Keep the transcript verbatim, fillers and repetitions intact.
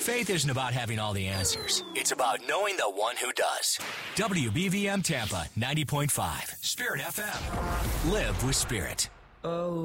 Faith isn't about having all the answers. It's about knowing the one who does. W B V M Tampa ninety point five, Spirit F M. Live with Spirit. Oh.